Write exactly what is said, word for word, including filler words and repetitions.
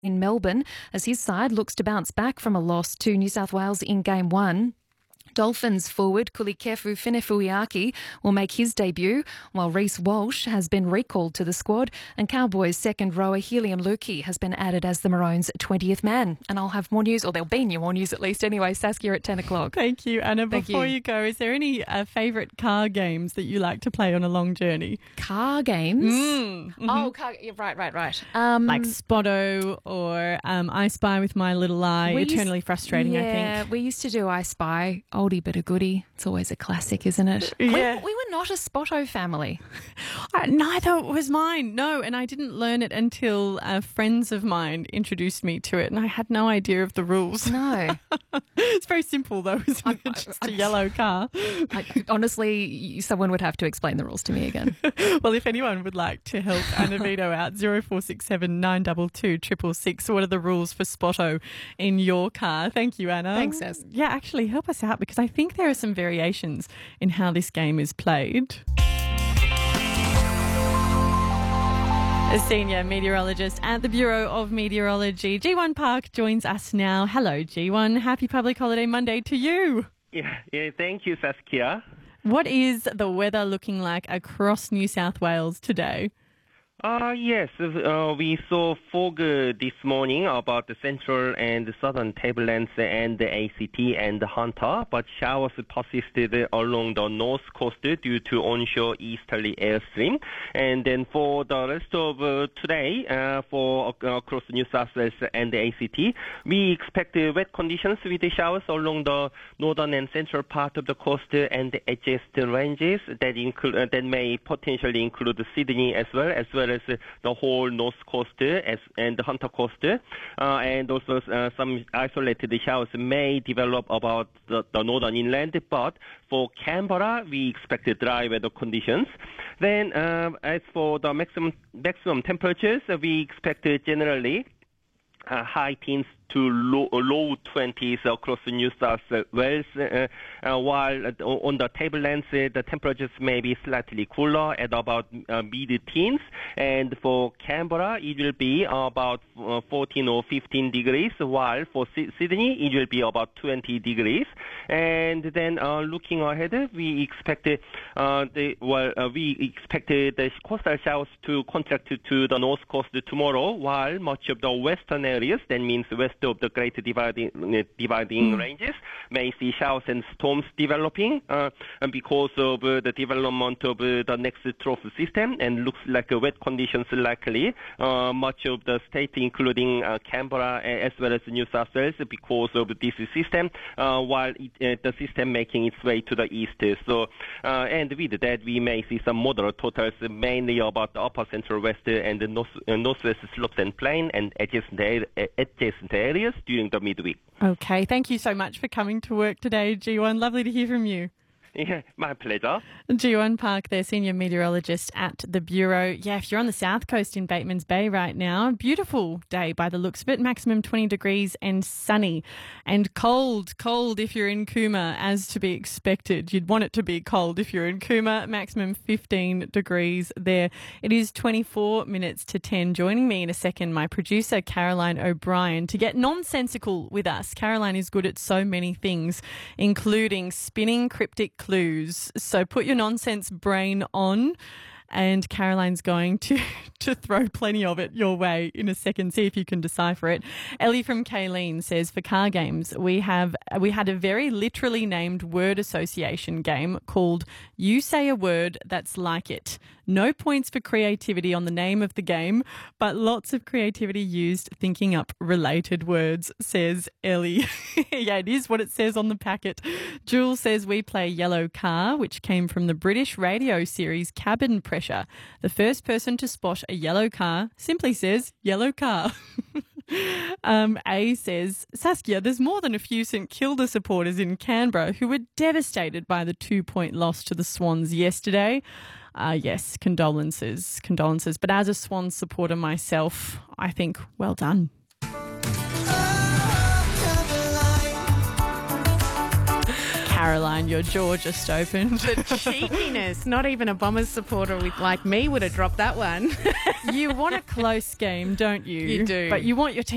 in Melbourne as his side looks to bounce back from a loss to New South Wales in Game one. Dolphins forward Kulikefu Finefuiaki will make his debut, while Reece Walsh has been recalled to the squad, and Cowboys second rower Helium Lukey has been added as the Maroons' twentieth man. And I'll have more news, or there'll be more news at least anyway, Saskia, at ten o'clock. Thank you, Anna. Thank Before you. you go, is there any uh, favourite car games that you like to play on a long journey? Car games? Mm, mm-hmm. Oh, car, yeah, right, right, right. Um, Like Spotto or um, I Spy with My Little Eye. We used- Eternally frustrating, yeah, I think. we used to do I Spy, oldie but a goodie. It's always a classic, isn't it? Yeah. We, we were not a Spotto family. Uh, neither was mine, no, and I didn't learn it until uh, friends of mine introduced me to it, and I had no idea of the rules. No. It's very simple, though, isn't I- it? I- Just a yellow car. I, honestly, someone would have to explain the rules to me again. Well, if anyone would like to help Anna Vito out, zero four six seven nine two two triple six. What are the rules for Spotto in your car? Thank you, Anna. Thanks, Saz. Yeah, actually, help us out because I think there are some variations in how this game is played. A senior meteorologist at the Bureau of Meteorology, G one Park, joins us now. Hello, G one. Happy Public Holiday Monday to you. Yeah, yeah, thank you, Saskia. What is the weather looking like across New South Wales today? Uh, yes, uh, we saw fog uh, this morning about the central and southern tablelands and the A C T and the Hunter, but showers persisted along the north coast due to onshore easterly airstream. And then for the rest of uh, today, uh, for uh, across New South Wales and the A C T, we expect uh, wet conditions with the showers along the northern and central part of the coast and the adjacent ranges that include uh, that may potentially include Sydney as well, as well as uh, the whole north coast uh, as, and the Hunter coast, uh, and also uh, some isolated showers may develop about the, the northern inland. But for Canberra, we expect dry weather conditions. Then, um, as for the maximum maximum temperatures, uh, we expect uh, generally uh, high teens to low, low twenties across New South Wales, uh, uh, while on the tablelands, uh, the temperatures may be slightly cooler at about uh, mid-teens. And for Canberra, it will be about uh, fourteen or fifteen degrees, while for C- Sydney, it will be about twenty degrees. And then uh, looking ahead, we expect uh, the well, uh, we expect the coastal showers to contract to, to the north coast tomorrow, while much of the western areas, that means west of the Great Dividing, uh, dividing mm. ranges, may see showers and storms developing uh, and because of uh, the development of uh, the next trough system, and looks like uh, wet conditions likely. Uh, much of the state, including uh, Canberra as well as New South Wales, because of this system, uh, while it, uh, the system making its way to the east. So, uh, and with that, we may see some moderate totals, mainly about the upper central west and the north, uh, northwest slopes and plain and adjacent, adjacent areas during the midweek. Okay, thank you so much for coming to work today, G one. Lovely to hear from you. Yeah, my pleasure. G one Park, their senior meteorologist at the Bureau. Yeah, if you're on the south coast in Batemans Bay right now, beautiful day by the looks of it, maximum twenty degrees and sunny. And cold, cold if you're in Cooma, as to be expected. You'd want it to be cold if you're in Cooma, maximum fifteen degrees there. It is twenty-four minutes to ten. Joining me in a second, my producer, Caroline O'Brien, to get nonsensical with us. Caroline is good at so many things, including spinning cryptic clues. So put your nonsense brain on, and Caroline's going to, to throw plenty of it your way in a second. See if you can decipher it. Ellie from Kayleen says, for car games, we have we had a very literally named word association game called You Say a Word That's Like It. No points for creativity on the name of the game, but lots of creativity used thinking up related words, says Ellie. Yeah, it is what it says on the packet. Jules says we play Yellow Car, which came from the British radio series Cabin Pressure. The first person to spot a yellow car simply says yellow car. Um, A says, Saskia, there's more than a few St Kilda supporters in Canberra who were devastated by the two-point loss to the Swans yesterday. Uh, yes, condolences, condolences. But as a Swans supporter myself, I think, well done. Caroline, your jaw just opened. The cheekiness. Not even a Bombers supporter with, like me would have dropped that one. You want a close game, don't you? You do. But you want your team